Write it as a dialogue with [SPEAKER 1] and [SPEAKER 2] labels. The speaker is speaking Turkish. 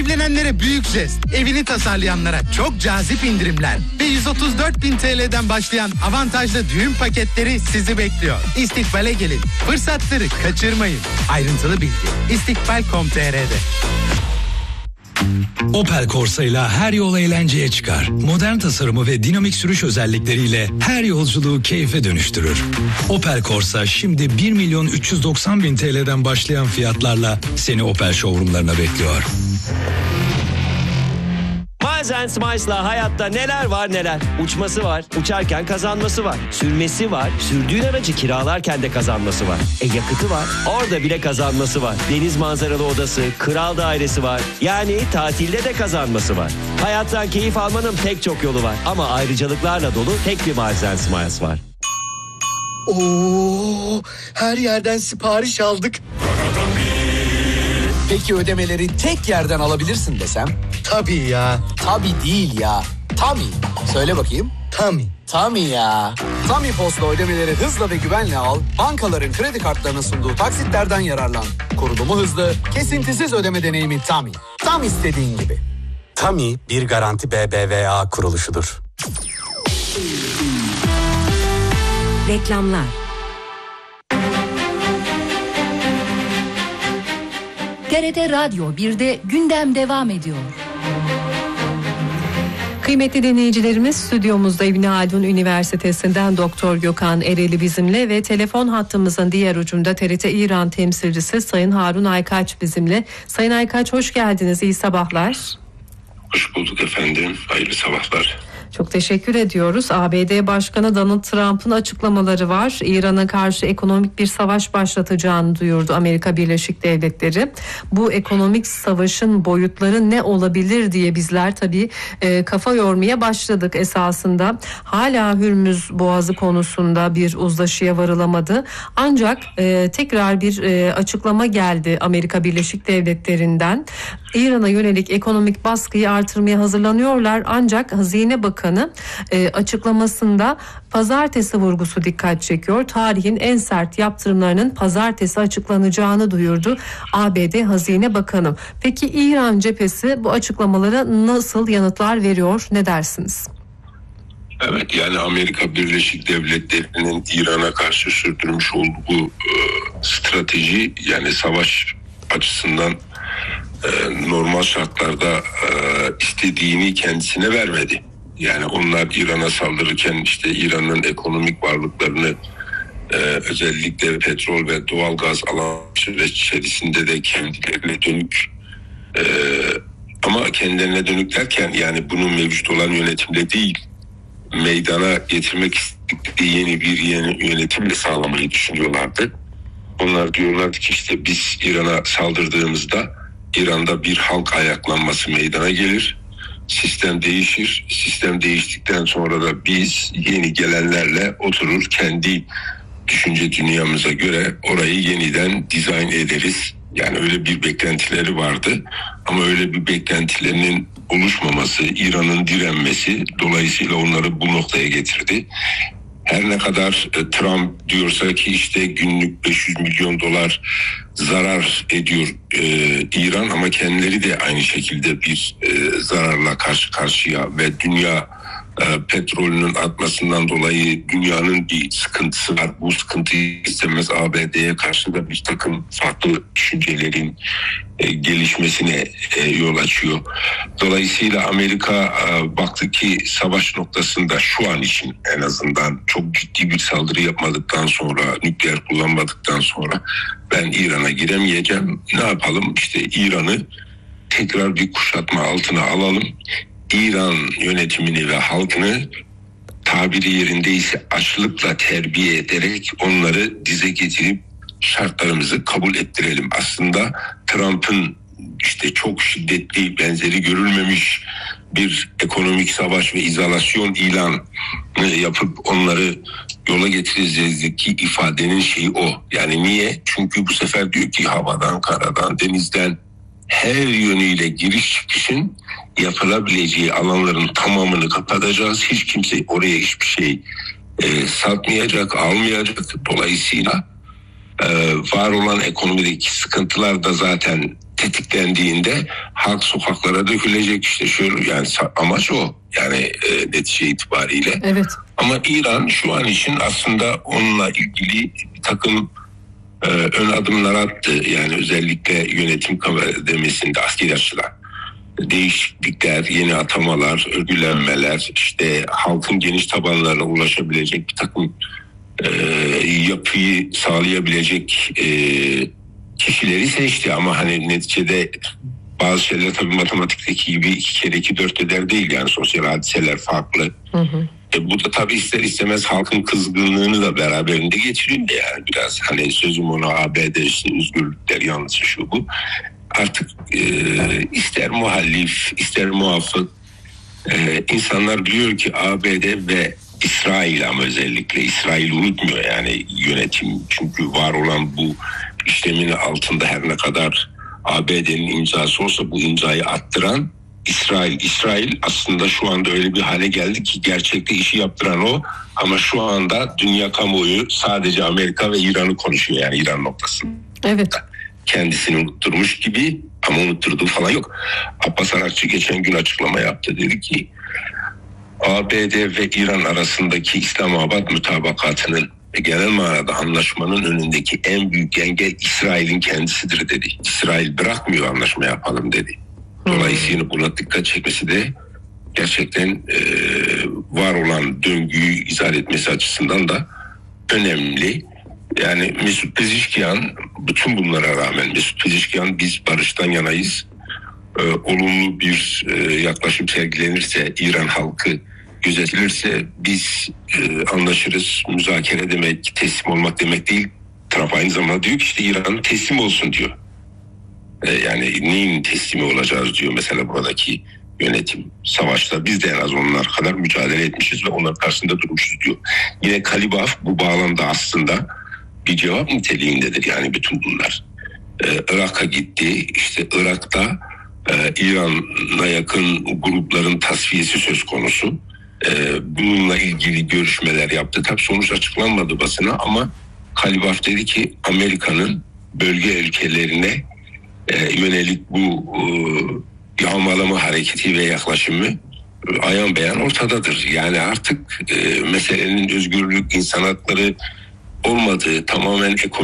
[SPEAKER 1] Evlenenlere büyük jest, evini tasarlayanlara çok cazip indirimler ve 134.000 TL'den başlayan avantajlı düğün paketleri sizi bekliyor. İstikbal'e gelin, fırsatları kaçırmayın. Ayrıntılı bilgi istikbal.com.tr'de.
[SPEAKER 2] Opel Corsa ile her yol eğlenceye çıkar. Modern tasarımı ve dinamik sürüş özellikleriyle her yolculuğu keyfe dönüştürür. Opel Corsa şimdi 1.390.000 TL'den başlayan fiyatlarla seni Opel showroomlarına bekliyor.
[SPEAKER 3] Miles & Smiles'la hayatta neler var neler. Uçması var, uçarken kazanması var. Sürmesi var, sürdüğün aracı kiralarken de kazanması var. Yakıtı var, orada bile kazanması var. Deniz manzaralı odası, kral dairesi var. Yani tatilde de kazanması var. Hayattan keyif almanın pek çok yolu var. Ama ayrıcalıklarla dolu tek bir Miles & Smiles var.
[SPEAKER 4] Oo, her yerden sipariş aldık.
[SPEAKER 5] Peki ödemeleri tek yerden alabilirsin desem?
[SPEAKER 4] Tabii ya.
[SPEAKER 5] Tabii değil ya. Tami. Söyle bakayım.
[SPEAKER 4] Tami.
[SPEAKER 5] Tami ya. Tami Post'la ödemeleri hızla ve güvenle al. Bankaların kredi kartlarının sunduğu taksitlerden yararlan. Kurulumu hızlı, kesintisiz ödeme deneyimi Tami. Tam istediğin gibi.
[SPEAKER 6] Tami bir garanti BBVA kuruluşudur.
[SPEAKER 7] Reklamlar. TRT Radyo 1'de gündem devam ediyor.
[SPEAKER 8] Kıymetli dinleyicilerimiz, stüdyomuzda İbn Haldun Üniversitesi'nden Doktor Gökhan Ereli bizimle ve telefon hattımızın diğer ucunda TRT İran temsilcisi Sayın Harun Aykaç bizimle. Sayın Aykaç, hoş geldiniz, iyi sabahlar.
[SPEAKER 9] Hoş bulduk efendim, hayırlı sabahlar.
[SPEAKER 8] Çok teşekkür ediyoruz. ABD Başkanı Donald Trump'ın açıklamaları var. İran'a karşı ekonomik bir savaş başlatacağını duyurdu Amerika Birleşik Devletleri. Bu ekonomik savaşın boyutları ne olabilir diye bizler tabii kafa yormaya başladık esasında. Hala Hürmüz Boğazı konusunda bir uzlaşıya varılamadı. Ancak tekrar bir açıklama geldi Amerika Birleşik Devletleri'nden. İran'a yönelik ekonomik baskıyı artırmaya hazırlanıyorlar, ancak Hazine Bakanı açıklamasında pazartesi vurgusu dikkat çekiyor. Tarihin en sert yaptırımlarının pazartesi açıklanacağını duyurdu ABD Hazine Bakanı. Peki İran cephesi bu açıklamalara nasıl yanıtlar veriyor, ne dersiniz?
[SPEAKER 9] Evet, yani Amerika Birleşik Devletleri'nin İran'a karşı sürdürmüş olduğu strateji, yani savaş açısından normal şartlarda istediğini kendisine vermedi. Yani onlar İran'a saldırırken işte İran'ın ekonomik varlıklarını özellikle petrol ve doğalgaz alan süreç içerisinde de kendilerine dönük ama kendilerine dönük derken yani bunun mevcut olan yönetimle değil, meydana getirmek istedikleri yeni bir yönetimle sağlamayı düşünüyorlardı. Onlar diyorlardı ki işte biz İran'a saldırdığımızda İran'da bir halk ayaklanması meydana gelir. Sistem değişir. Sistem değiştikten sonra da biz yeni gelenlerle oturur kendi düşünce dünyamıza göre orayı yeniden dizayn ederiz. Yani öyle bir beklentileri vardı. Ama öyle bir beklentilerinin oluşmaması, İran'ın direnmesi dolayısıyla onları bu noktaya getirdi. Her ne kadar Trump diyorsa ki işte günlük 500 milyon dolar zarar ediyor İran, ama kendileri de aynı şekilde bir zararla karşı karşıya ve dünya petrolünün artmasından dolayı dünyanın bir sıkıntısı var. Bu sıkıntıyı istemez ABD'ye karşı da bir takım farklı düşüncelerin gelişmesine yol açıyor. Dolayısıyla Amerika baktı ki savaş noktasında şu an için en azından çok ciddi bir saldırı yapmadıktan sonra, nükleer kullanmadıktan sonra ben İran'a giremeyeceğim. Ne yapalım? İşte İran'ı tekrar bir kuşatma altına alalım. İran yönetimini ve halkını tabiri yerindeyse açlıkla terbiye ederek onları dize getirip şartlarımızı kabul ettirelim. Aslında Trump'ın işte çok şiddetli, benzeri görülmemiş bir ekonomik savaş ve izolasyon ilanı yapıp onları yola getireceğizdeki ifadenin şeyi o. Yani niye? Çünkü bu sefer diyor ki havadan, karadan, denizden her yönüyle giriş çıkışın yapılabileceği alanların tamamını kapatacağız. Hiç kimse oraya hiçbir şey satmayacak, almayacak. Dolayısıyla var olan ekonomideki sıkıntılar da zaten tetiklendiğinde halk sokaklara dökülecek, işte şöyle, yani amaç o yani netice itibariyle.
[SPEAKER 8] Evet.
[SPEAKER 9] Ama İran şu an için aslında onunla ilgili bir takım ön adımlar attı. Yani özellikle yönetim kademesinde askeri açıdan değişiklikler, yeni atamalar, örgülenmeler, işte halkın geniş tabanlarına ulaşabilecek bir takım yapıyı sağlayabilecek kişileri seçti. Ama hani neticede bazı şeyler tabii matematikteki gibi 2 kere 2 4 eder değil, yani sosyal hadiseler farklı. Bu da tabii ister istemez halkın kızgınlığını da beraberinde getiriyor, yani biraz hani sözüm ona ABD işte özgürlükler yanlısı şu bu. Artık ister muhalif ister muafık insanlar biliyor ki ABD ve İsrail, ama özellikle İsrail unutmuyor yani yönetim, çünkü var olan bu işlemin altında her ne kadar ABD'nin imzası olsa bu imzayı attıran İsrail aslında şu anda öyle bir hale geldi ki gerçekte işi yaptıran o, ama şu anda dünya kamuoyu sadece Amerika ve İran'ı konuşuyor, yani İran noktasında.
[SPEAKER 8] Evet.
[SPEAKER 9] Kendisini unutturmuş gibi, ama unutturduğu falan yok. Abbas Arakçı geçen gün açıklama yaptı, dedi ki ABD ve İran arasındaki İslamabad mutabakatının ve genel manada anlaşmanın önündeki en büyük engel İsrail'in kendisidir dedi. İsrail bırakmıyor anlaşma yapalım dedi. Dolayısıyla buna dikkat çekmesi de gerçekten var olan döngüyü izah etmesi açısından da önemli. Yani Mesut Pezeshkian, bütün bunlara rağmen Mesut Pezeshkian biz barıştan yanayız, olumlu bir yaklaşım sergilenirse, İran halkı gözetilirse biz anlaşırız. Müzakere demek teslim olmak demek değil. Trump aynı zamanda diyor ki işte İran teslim olsun diyor. Yani neyin teslimi olacağız diyor mesela buradaki yönetim. Savaşta biz de en az onlar kadar mücadele etmişiz ve onların karşısında durmuşuz diyor. Yine Kalibaf bu bağlamda aslında bir cevap niteliğindedir, yani bütün bunlar. Irak'a gitti, işte Irak'ta İran'a yakın grupların tasfiyesi söz konusu. Bununla ilgili görüşmeler yaptı. Tabii sonuç açıklanmadı basına, ama Kalibaf dedi ki Amerika'nın bölge ülkelerine yönelik bu yağmalama hareketi ve yaklaşımı ayan beyan ortadadır. Yani artık meselenin özgürlük, insan hakları olmadığı, tamamen ekonomik